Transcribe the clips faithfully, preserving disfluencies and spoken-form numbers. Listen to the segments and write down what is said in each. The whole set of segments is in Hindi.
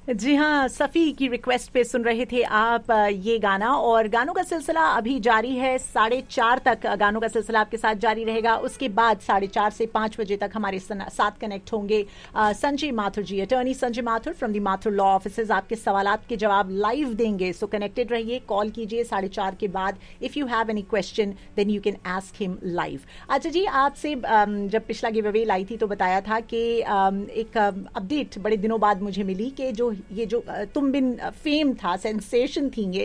जी हाँ, सफ़ी की रिक्वेस्ट पे सुन रहे थे आप ये गाना, और गानों का सिलसिला अभी जारी है। साढ़े चार तक गानों का सिलसिला आपके साथ जारी रहेगा। उसके बाद साढ़े चार से पाँच बजे तक हमारे साथ कनेक्ट होंगे संजय माथुर जी, attorney Sanjay Mathur from the Mathur law offices. आपके सवालात के जवाब लाइव देंगे, सो कनेक्टेड रहिए, कॉल कीजिए साढ़े चार के बाद। If you have any question then you can ask him live. अच्छा जी, आपसे जब पिछला गिव अवे लाई थी तो बताया था कि एक अपडेट बड़े दिनों बाद मुझे मिली कि जो ये जो तुम बिन फेम था, सेंसेशन थी, ये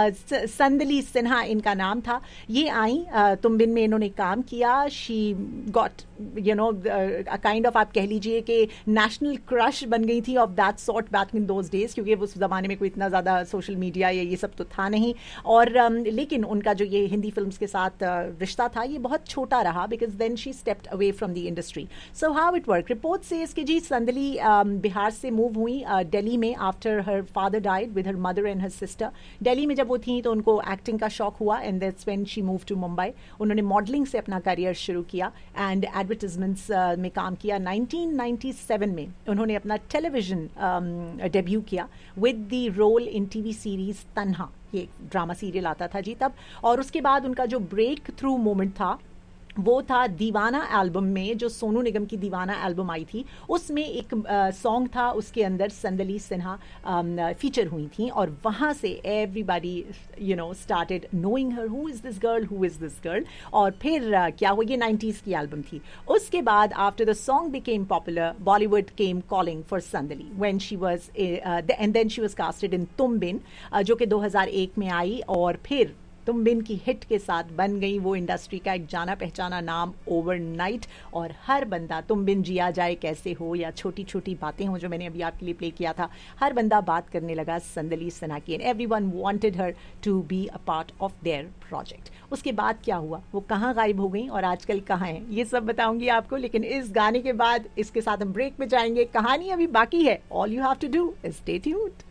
संदली सिन्हा इनका नाम था। ये आई तुम बिन में इन्होंने काम किया। She got you know kind of, आप कह लीजिए कि नेशनल क्रश बन गई थी of that sort back in those days, क्योंकि उस जमाने में कोई इतना ज़्यादा सोशल मीडिया या ये सब तो था नहीं। और um, लेकिन उनका जो ये हिंदी फिल्म्स के साथ uh, रिश्ता था ये बहुत छोटा रहा, because then she stepped away from the industry. So how it work, report से इसके जी संदली um, बिहार से मूव हुई दिल्ली uh, में after her father died with her mother and her sister. Delhi में जब वो थी तो उनको एक्टिंग का शौक हुआ, and that's when she move to Mumbai. उन्होंने मॉडलिंग से अपना करियर शुरू किया एंड एडवर्टाइजमेंट्स uh, में काम किया। नाइनटीन नाइंटी सेवन में उन्होंने अपना टेलीविजन डेब्यू um, किया with the role in TV series तन्हा, ये ड्रामा सीरियल आता था जी तब। और उसके बाद उनका जो ब्रेक थ्रू मोमेंट था वो था दीवाना एल्बम में, जो सोनू निगम की दीवाना एल्बम आई थी, उसमें एक सॉन्ग था, उसके अंदर संदली सिन्हा फीचर हुई थी, और वहाँ से everybody you know started knowing her, who is this girl, who is this girl. और फिर uh, क्या हुआ, ये नाइंटीज़ की एल्बम थी। उसके बाद after the song became popular, Bollywood came calling for Sandali when she was and then she was casted इन तुम बिन, जो कि दो हज़ार एक में आई, और फिर तुम बिन की हिट के साथ बन गई वो इंडस्ट्री का एक जाना पहचाना नाम ओवरनाइट। और हर बंदा, तुम बिन जिया जाए कैसे हो या छोटी छोटी बातें हो जो मैंने अभी आपके लिए प्ले किया था, हर बंदा बात करने लगा संदली सिन्हा की, and everyone wanted her to be a part of their project. उसके बाद क्या हुआ, वो कहाँ गायब हो गई और आजकल कहाँ हैं, ये सब बताऊंगी आपको। लेकिन इस गाने के बाद इसके साथ हम ब्रेक में जाएंगे, कहानी अभी बाकी है। All you have to do is stay tuned.